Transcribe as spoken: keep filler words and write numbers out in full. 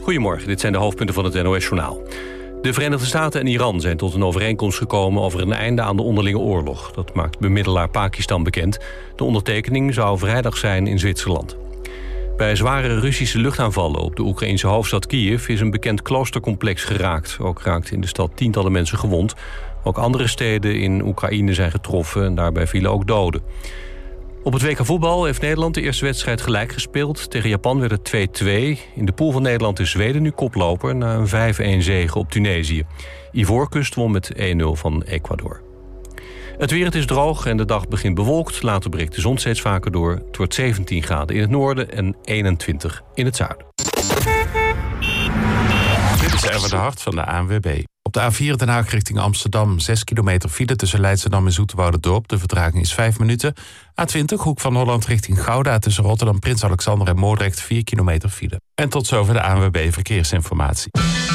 Goedemorgen, dit zijn de hoofdpunten van het N O S-journaal. De Verenigde Staten en Iran zijn tot een overeenkomst gekomen over een einde aan de onderlinge oorlog. Dat maakt bemiddelaar Pakistan bekend. De ondertekening zou vrijdag zijn in Zwitserland. Bij zware Russische luchtaanvallen op de Oekraïnse hoofdstad Kiev is een bekend kloostercomplex geraakt. Ook raakten in de stad tientallen mensen gewond. Ook andere steden in Oekraïne zijn getroffen en daarbij vielen ook doden. Op het W K voetbal heeft Nederland de eerste wedstrijd gelijk gespeeld. Tegen Japan werd het twee-twee. In de pool van Nederland is Zweden nu koploper na een vijf-een zege op Tunesië. Ivoorkust won met één nul van Ecuador. Het weer, het is droog en de dag begint bewolkt. Later breekt de zon steeds vaker door. Het wordt zeventien graden in het noorden en eenentwintig in het zuiden. Dit is Erwin de Hart van de A N W B. Op de A vier Den Haag richting Amsterdam, zes kilometer file tussen Leidschendam en Zoeterwoude-Dorp. De vertraging is vijf minuten. A twintig, Hoek van Holland richting Gouda, tussen Rotterdam, Prins Alexander en Moordrecht, vier kilometer file. En tot zover de A N W B Verkeersinformatie.